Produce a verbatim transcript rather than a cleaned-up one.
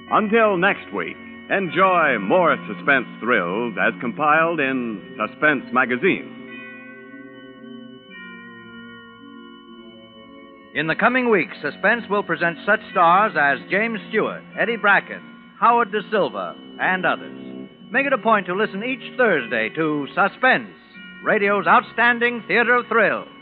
Until next week, enjoy more suspense thrills as compiled in Suspense Magazine. In the coming weeks, Suspense will present such stars as James Stewart, Eddie Bracken, Howard Da Silva, and others. Make it a point to listen each Thursday to Suspense, radio's outstanding theater of thrills.